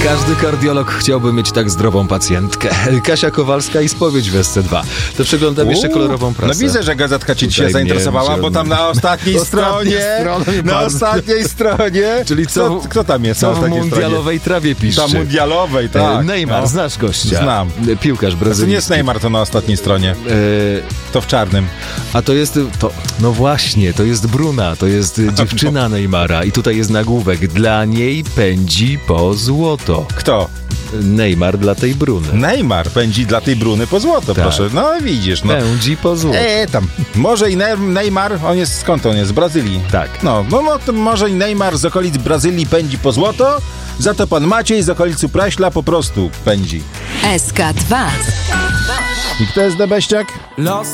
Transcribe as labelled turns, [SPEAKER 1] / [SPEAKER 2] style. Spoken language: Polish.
[SPEAKER 1] Każdy kardiolog chciałby mieć tak zdrową pacjentkę. Kasia Kowalska i spowiedź w SC2. To przeglądam jeszcze kolorową prasę.
[SPEAKER 2] No widzę, że gazetka cię dzisiaj zainteresowała, bo tam na ostatniej stronie...
[SPEAKER 1] Czyli co?
[SPEAKER 2] Kto tam jest
[SPEAKER 1] Co
[SPEAKER 2] na
[SPEAKER 1] w
[SPEAKER 2] ostatniej
[SPEAKER 1] mundialowej trawie piszczy?
[SPEAKER 2] Tam mundialowej, tak.
[SPEAKER 1] Neymar,
[SPEAKER 2] no.
[SPEAKER 1] znasz gościa?
[SPEAKER 2] Znam.
[SPEAKER 1] Piłkarz
[SPEAKER 2] To
[SPEAKER 1] brazylijski.
[SPEAKER 2] nie jest Neymar, to na ostatniej stronie. To w czarnym.
[SPEAKER 1] A to jest... No właśnie, to jest Bruna, to jest dziewczyna Neymara i tutaj jest nagłówek. Dla niej pędzi po złoto.
[SPEAKER 2] Kto?
[SPEAKER 1] Neymar dla tej Bruny.
[SPEAKER 2] Neymar pędzi dla tej Bruny po złoto,
[SPEAKER 1] Tak.
[SPEAKER 2] proszę. No widzisz, no.
[SPEAKER 1] Pędzi po złoto.
[SPEAKER 2] Tam. Może i Neymar, skąd on jest? Z Brazylii.
[SPEAKER 1] Tak.
[SPEAKER 2] No to może i Neymar z okolic Brazylii pędzi po złoto, za to pan Maciej z okolicy Praśla po prostu pędzi.
[SPEAKER 3] SK2.
[SPEAKER 2] I kto jest Debeściak?
[SPEAKER 4] Los